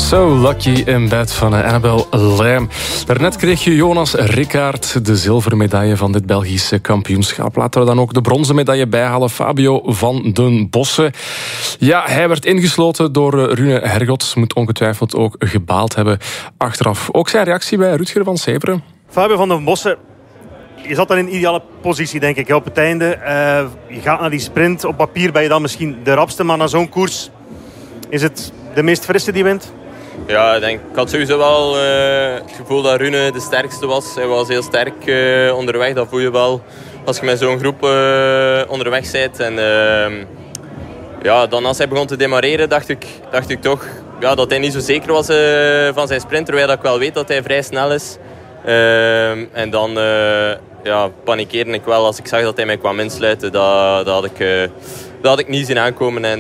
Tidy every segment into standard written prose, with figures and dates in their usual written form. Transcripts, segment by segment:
So Lucky in Bed van Annabel Lijm. Daarnet kreeg je Jonas Rickaert de zilveren medaille van dit Belgische kampioenschap. Laten we dan ook de bronzen medaille bijhalen. Fabio van den Bossen. Ja, hij werd ingesloten door Rune Hergots. Moet ongetwijfeld ook gebaald hebben achteraf. Ook zijn reactie bij Rutger van Severen. Fabio van den Bossen, je zat dan in een ideale positie, denk ik, op het einde. Je gaat naar die sprint. Op papier ben je dan misschien de rapste, maar na zo'n koers is het de meest frisse die wint? Ja, ik had sowieso wel het gevoel dat Rune de sterkste was. Hij was heel sterk onderweg, dat voel je wel als je met zo'n groep onderweg bent. En ja, dan als hij begon te demareren, dacht ik toch dat hij niet zo zeker was van zijn sprint. Terwijl ik wel weet dat hij vrij snel is. En dan panikeerde ik wel als ik zag dat hij mij kwam insluiten. Dat had ik niet zien aankomen. En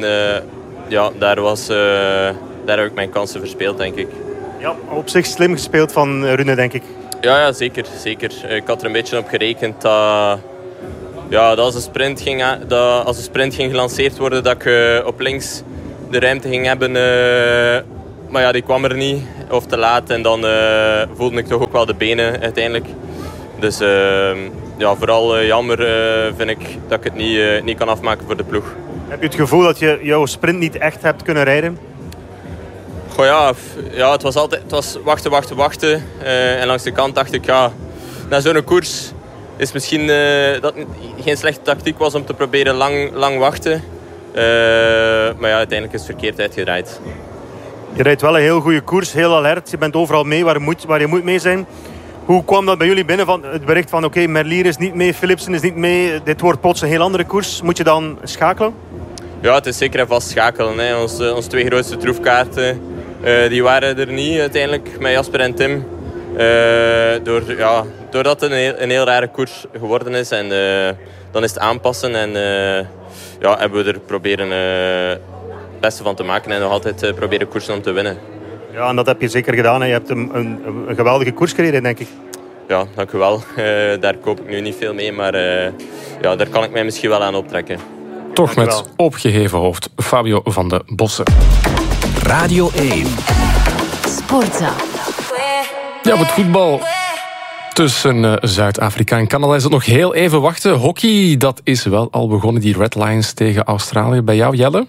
daar heb ik mijn kansen verspeeld, denk ik. Ja, op zich slim gespeeld van Rune, denk ik. Ja, zeker. Ik had er een beetje op gerekend dat als de sprint ging gelanceerd worden, dat ik op links de ruimte ging hebben. Maar ja, die kwam er niet, of te laat. En dan voelde ik toch ook wel de benen uiteindelijk. Dus vooral jammer vind ik dat ik het niet kan afmaken voor de ploeg. Heb je het gevoel dat je jouw sprint niet echt hebt kunnen rijden? Het was wachten. En langs de kant dacht ik, na zo'n koers is misschien dat geen slechte tactiek was om te proberen lang wachten. Maar ja, uiteindelijk is het verkeerd uitgedraaid. Je rijdt wel een heel goede koers, heel alert. Je bent overal mee waar je moet mee zijn. Hoe kwam dat bij jullie binnen, van het bericht van oké, Merlier is niet mee, Philipsen is niet mee. Dit wordt plots een heel andere koers. Moet je dan schakelen? Ja, het is zeker en vast schakelen. Hè. Onze twee grootste troefkaarten die waren er niet uiteindelijk met Jasper en Tim. Doordat het een heel rare koers geworden is. En dan is het aanpassen. En hebben we er proberen het beste van te maken. En nog altijd proberen koersen om te winnen. Ja, en dat heb je zeker gedaan. Hè. Je hebt een geweldige koers gereden, denk ik. Ja, dank u wel. Daar koop ik nu niet veel mee. Maar daar kan ik mij misschien wel aan optrekken. Toch met opgeheven hoofd, Fabio van den Bossen. Radio 1. Sportza. Ja, op het voetbal tussen Zuid-Afrika en Canada is het nog heel even wachten. Hockey, dat is wel al begonnen. Die Red Lions tegen Australië. Bij jou, Jelle?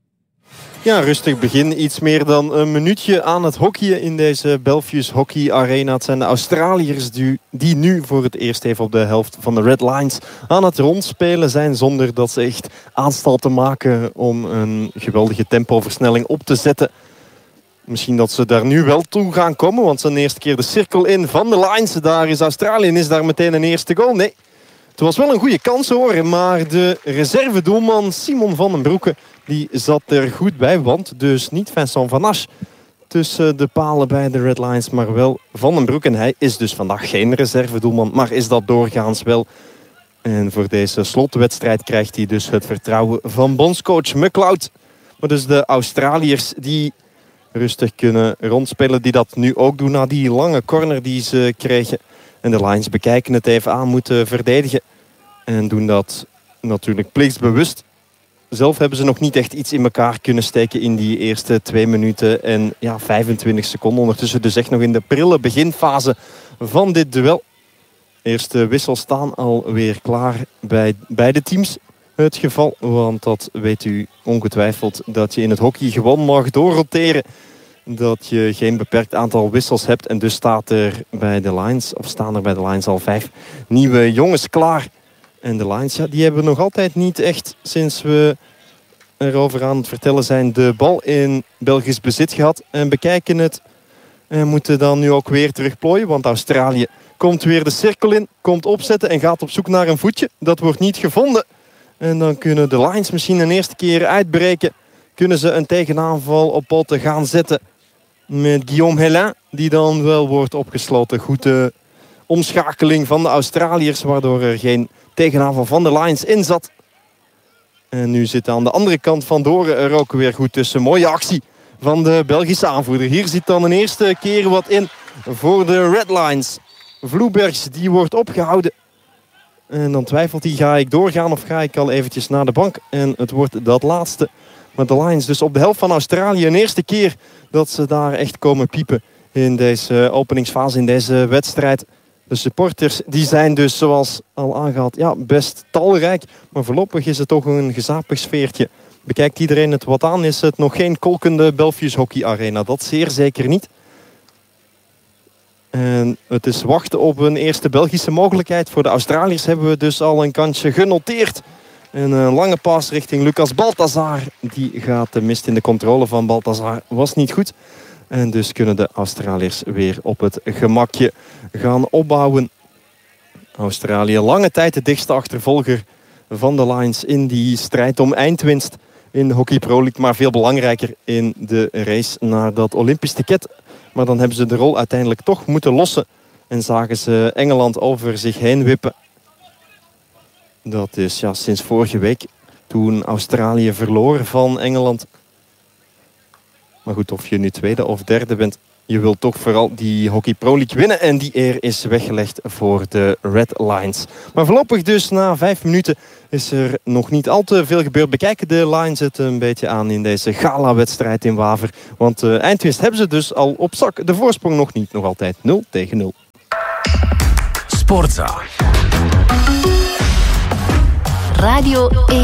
Ja, rustig begin. Iets meer dan een minuutje aan het hockeyen in deze Belfius Hockey Arena. Het zijn de Australiërs die nu voor het eerst even op de helft van de Red Lions aan het rondspelen zijn. Zonder dat ze echt aanstalten maken om een geweldige tempoversnelling op te zetten. Misschien dat ze daar nu wel toe gaan komen. Want ze zijn de eerste keer de cirkel in van de Lions. Daar is Australië en is daar meteen een eerste goal. Nee, het was wel een goede kans hoor. Maar de reservedoelman Simon van den Broeke die zat er goed bij. Want dus niet Vincent Van Asch tussen de palen bij de Red Lions. Maar wel Van den Broeke. En hij is dus vandaag geen reservedoelman. Maar is dat doorgaans wel. En voor deze slotwedstrijd krijgt hij dus het vertrouwen van bondscoach McLeod. Maar dus de Australiërs die rustig kunnen rondspelen. Die dat nu ook doen na die lange corner die ze kregen. En de Lions bekijken het even aan, moeten verdedigen. En doen dat natuurlijk plichtsbewust. Zelf hebben ze nog niet echt iets in elkaar kunnen steken in die eerste 2 minuten en 25 seconden. Ondertussen dus echt nog in de prille beginfase van dit duel. Eerste wissels staan alweer klaar bij beide teams. Het geval, want dat weet u ongetwijfeld dat je in het hockey gewoon mag doorroteren. Dat je geen beperkt aantal wissels hebt. En dus staan er bij de Lions al 5 nieuwe jongens klaar. En de Lions, die hebben nog altijd niet echt, sinds we erover aan het vertellen zijn, de bal in Belgisch bezit gehad. En bekijken het en moeten dan nu ook weer terugplooien. Want Australië komt weer de cirkel in, komt opzetten en gaat op zoek naar een voetje. Dat wordt niet gevonden. En dan kunnen de Lions misschien een eerste keer uitbreken. Kunnen ze een tegenaanval op poten gaan zetten met Guillaume Hellin, die dan wel wordt opgesloten. Goede omschakeling van de Australiërs, waardoor er geen tegenaanval van de Lions in zat. En nu zit aan de andere kant van Doren er ook weer goed tussen. Mooie actie van de Belgische aanvoerder. Hier zit dan een eerste keer wat in voor de Red Lions. Vloebergs, die wordt opgehouden. En dan twijfelt hij, ga ik doorgaan of ga ik al eventjes naar de bank? En het wordt dat laatste. Maar de Lions dus op de helft van Australië. Een eerste keer dat ze daar echt komen piepen in deze openingsfase, in deze wedstrijd. De supporters die zijn dus, zoals al aangehaald, best talrijk. Maar voorlopig is het toch een gezapig sfeertje. Bekijkt iedereen het wat aan, is het nog geen kolkende Belfius Hockey Arena. Dat zeer zeker niet. En het is wachten op een eerste Belgische mogelijkheid. Voor de Australiërs hebben we dus al een kansje genoteerd. En een lange paas richting Lucas Balthazar. Die gaat mist in de controle van Balthazar. Was niet goed. En dus kunnen de Australiërs weer op het gemakje gaan opbouwen. Australië lange tijd de dichtste achtervolger van de Lions in die strijd om eindwinst in de Hockey Pro League. Maar veel belangrijker in de race naar dat Olympisch ticket. Maar dan hebben ze de rol uiteindelijk toch moeten lossen. En zagen ze Engeland over zich heen wippen. Dat is sinds vorige week, toen Australië verloor van Engeland. Maar goed, of je nu tweede of derde bent, je wilt toch vooral die Hockey Pro League winnen. En die eer is weggelegd voor de Red Lions. Maar voorlopig dus na 5 minuten is er nog niet al te veel gebeurd. Bekijken de Lions het een beetje aan in deze gala-wedstrijd in Waver. Want eindwinst hebben ze dus al op zak. De voorsprong nog niet, nog altijd 0-0. Sportza. Radio 1.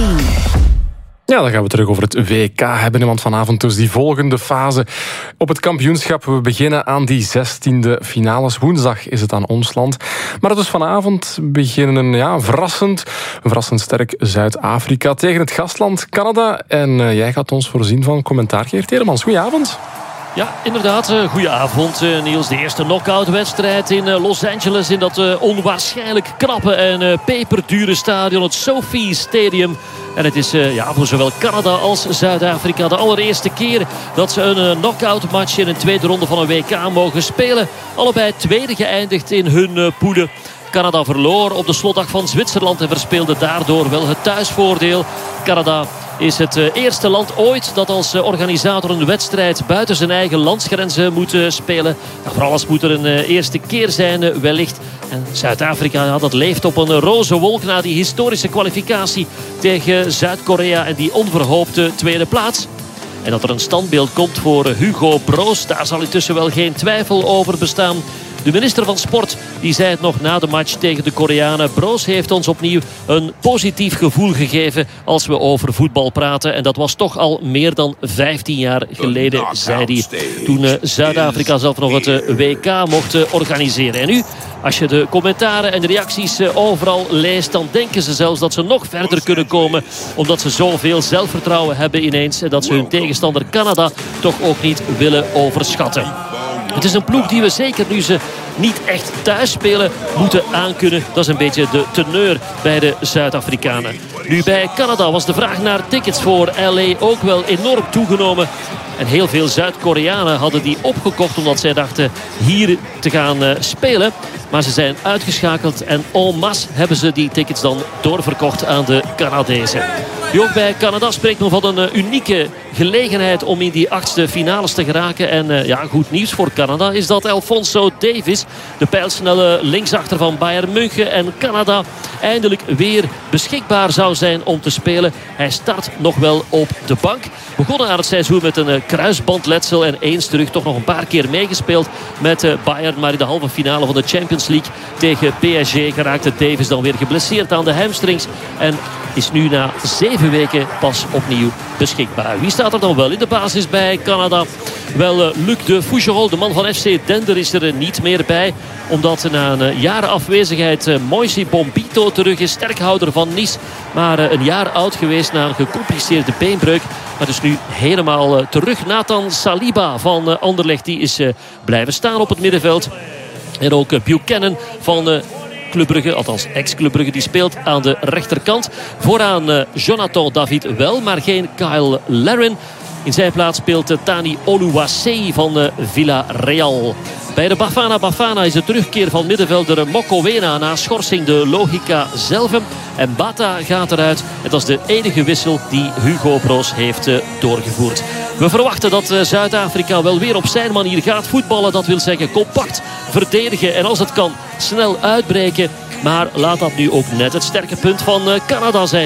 Ja, dan gaan we terug over het WK hebben. Want vanavond dus die volgende fase op het kampioenschap. We beginnen aan die 16e finales. Woensdag is het aan ons land. Maar dus vanavond beginnen verrassend sterk Zuid-Afrika tegen het gastland Canada. En jij gaat ons voorzien van commentaar. Geert Telemans, goedenavond. Ja, inderdaad. Goedenavond, Niels. De eerste knock-out-wedstrijd in Los Angeles. In dat onwaarschijnlijk knappe en peperdure stadion. Het SoFi Stadium. En het is voor zowel Canada als Zuid-Afrika de allereerste keer dat ze een knock-out match in een tweede ronde van een WK mogen spelen. Allebei tweede geëindigd in hun poelen. Canada verloor op de slotdag van Zwitserland en verspeelde daardoor wel het thuisvoordeel. Canada is het eerste land ooit dat als organisator een wedstrijd buiten zijn eigen landsgrenzen moet spelen. Voor alles moet er een eerste keer zijn wellicht. En Zuid-Afrika dat leeft op een roze wolk na die historische kwalificatie tegen Zuid-Korea en die onverhoopte tweede plaats. En dat er een standbeeld komt voor Hugo Broos, daar zal intussen wel geen twijfel over bestaan. De minister van Sport die zei het nog na de match tegen de Koreanen. Broos heeft ons opnieuw een positief gevoel gegeven als we over voetbal praten. En dat was toch al meer dan 15 jaar geleden, zei hij. Toen Zuid-Afrika zelf nog het WK mocht organiseren. En nu, als je de commentaren en de reacties overal leest, dan denken ze zelfs dat ze nog verder kunnen komen. Omdat ze zoveel zelfvertrouwen hebben ineens. En dat ze hun tegenstander Canada toch ook niet willen overschatten. Het is een ploeg die we zeker nu ze niet echt thuis spelen moeten aankunnen. Dat is een beetje de teneur bij de Zuid-Afrikanen. Nu bij Canada was de vraag naar tickets voor LA ook wel enorm toegenomen. En heel veel Zuid-Koreanen hadden die opgekocht omdat zij dachten hier te gaan spelen. Maar ze zijn uitgeschakeld en en masse hebben ze die tickets dan doorverkocht aan de Canadezen. Nu ook bij Canada spreekt men van een unieke gelegenheid om in die 8e finales te geraken. En goed nieuws voor Canada is dat Alphonso Davies, de pijlsnelle linksachter van Bayern München en Canada, eindelijk weer beschikbaar zou zijn om te spelen. Hij start nog wel op de bank. Begonnen aan het seizoen met een kruisbandletsel en eens terug toch nog een paar keer meegespeeld met Bayern. Maar in de halve finale van de Champions League tegen PSG geraakte Davies dan weer geblesseerd aan de hamstrings. En is nu na 7 weken pas opnieuw beschikbaar. Wie staat er dan wel in de basis bij Canada? Wel, Luc de Fougerolles, de man van FC Dender, is er niet meer bij. Omdat na een jaren afwezigheid Moisey Bombito terug is, sterkhouder van Nice. Maar een jaar oud geweest na een gecompliceerde beenbreuk. Maar dus nu helemaal terug. Nathan Saliba van Anderlecht, die is blijven staan op het middenveld. En ook Buchanan van Club Brugge, althans ex-Club Brugge, die speelt aan de rechterkant. Vooraan Jonathan David wel, maar geen Kyle Larin. In zijn plaats speelt Tani Oluwaseyi van Villarreal. Bij de Bafana is de terugkeer van middenvelder Mokoena na schorsing de logica zelf. En Bata gaat eruit. En dat is de enige wissel die Hugo Broos heeft doorgevoerd. We verwachten dat Zuid-Afrika wel weer op zijn manier gaat voetballen. Dat wil zeggen compact verdedigen en als het kan snel uitbreken. Maar laat dat nu ook net het sterke punt van Canada zijn.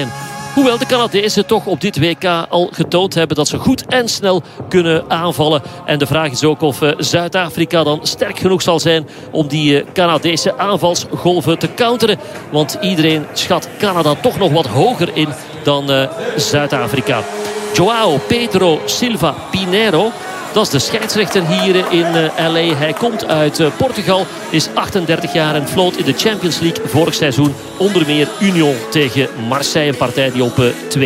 Hoewel de Canadezen toch op dit WK al getoond hebben dat ze goed en snel kunnen aanvallen. En de vraag is ook of Zuid-Afrika dan sterk genoeg zal zijn om die Canadese aanvalsgolven te counteren. Want iedereen schat Canada toch nog wat hoger in dan Zuid-Afrika. João Pedro Silva Pinheiro, dat is de scheidsrechter hier in LA. Hij komt uit Portugal, is 38 jaar en floot in de Champions League vorig seizoen. Onder meer Union tegen Marseille. Een partij die op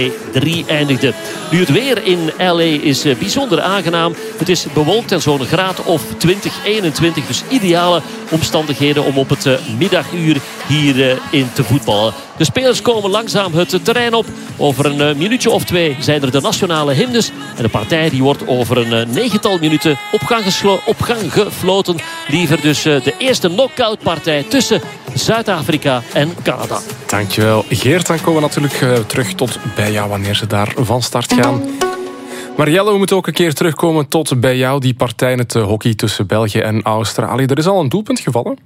2-3 eindigde. Nu het weer in LA is bijzonder aangenaam. Het is bewolkt en zo'n graad of 20, 21. Dus ideale omstandigheden om op het middaguur hier in te voetballen. De spelers komen langzaam het terrein op. Over een minuutje of 2 zijn er de nationale hymnes. En de partij die wordt over een 9-tal minuten op gang gefloten. Liever dus de eerste knock-out partij tussen Zuid-Afrika en Canada. Dankjewel Geert. Dan komen we natuurlijk terug tot bij jou wanneer ze daar van start gaan. Marielle, we moeten ook een keer terugkomen tot bij jou. Die partij in het hockey tussen België en Australië. Er is al een doelpunt gevallen.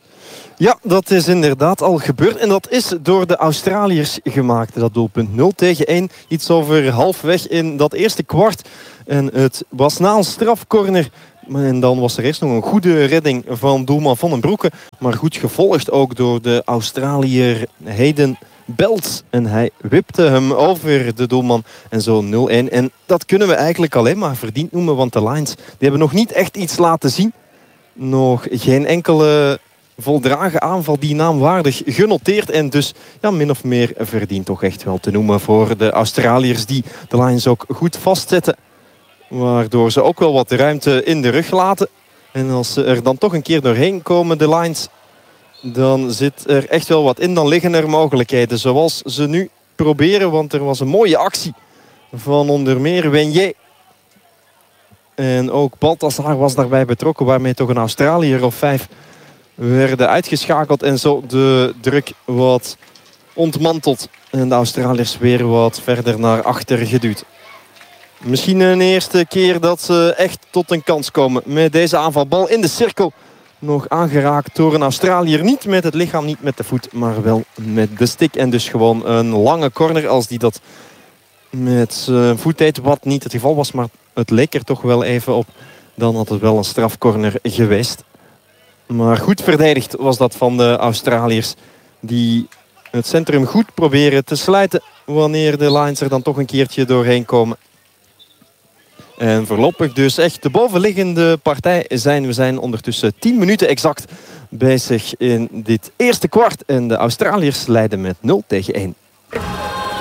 Ja, dat is inderdaad al gebeurd. En dat is door de Australiërs gemaakt, dat doelpunt. 0-1, iets over halfweg in dat eerste kwart. En het was na een strafcorner. En dan was er eerst nog een goede redding van doelman Van den Broeke. Maar goed gevolgd ook door de Australiër Hayden Belts. En hij wipte hem over de doelman. En zo 0-1. En dat kunnen we eigenlijk alleen maar verdiend noemen. Want de Lions die hebben nog niet echt iets laten zien. Nog geen enkele voldragen aanval die naamwaardig genoteerd. En dus ja, min of meer verdient toch echt wel te noemen voor de Australiërs die de Lions ook goed vastzetten. Waardoor ze ook wel wat ruimte in de rug laten. En als ze er dan toch een keer doorheen komen, de Lions, dan zit er echt wel wat in. Dan liggen er mogelijkheden zoals ze nu proberen. Want er was een mooie actie van onder meer Wenier. En ook Balthazar was daarbij betrokken. Waarmee toch een Australiër of 5 werden uitgeschakeld. En zo de druk wat ontmanteld. En de Australiërs weer wat verder naar achter geduwd. Misschien een eerste keer dat ze echt tot een kans komen met deze aanvalbal in de cirkel. Nog aangeraakt door een Australiër. Niet met het lichaam, niet met de voet, maar wel met de stick. En dus gewoon een lange corner als die dat met zijn voet deed. Wat niet het geval was, maar het leek er toch wel even op. Dan had het wel een strafcorner geweest. Maar goed verdedigd was dat van de Australiërs. Die het centrum goed proberen te sluiten. Wanneer de Lions er dan toch een keertje doorheen komen. En voorlopig dus echt de bovenliggende partij zijn. We zijn ondertussen 10 minuten exact bezig in dit eerste kwart. En de Australiërs leiden met 0-1.